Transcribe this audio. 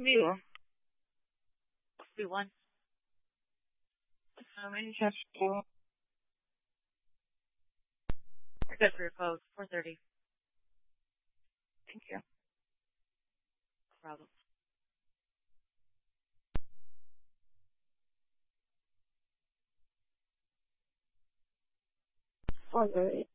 Vivo. V1. How many checks do you good for your code? 4:30. Thank you. No problem. 4:30.